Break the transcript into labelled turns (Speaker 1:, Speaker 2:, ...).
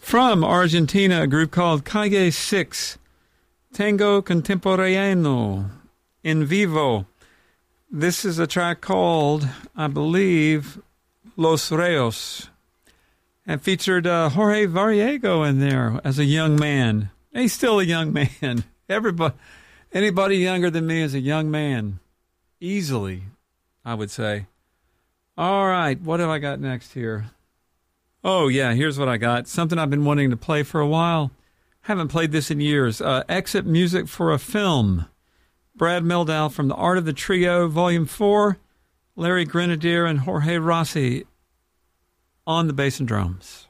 Speaker 1: From Argentina, a group called Calle 6, Tango Contemporaneano, in vivo. This is a track called, I believe, Los Reos, and featured Jorge Variego in there as a young man. He's still a young man. Anybody younger than me is a young man. Easily, I would say. All right, what have I got next here? Oh, yeah, here's what I got. Something I've been wanting to play for a while. Haven't played this in years. Exit music for a film. Brad Mehldau from The Art of the Trio, Volume 4. Larry Grenadier and Jorge Rossi on the bass and drums.